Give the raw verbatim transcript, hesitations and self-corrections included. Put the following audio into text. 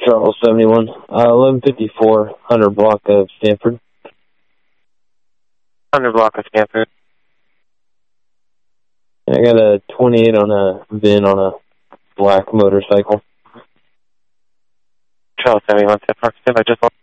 Charles seventy-one. Uh, eleven fifty-four, Hunter block of Stanford. Hunter block of Stanford. I got a twenty-eight on a V I N on a black motorcycle. Charles seventy-one, San Francisco, I just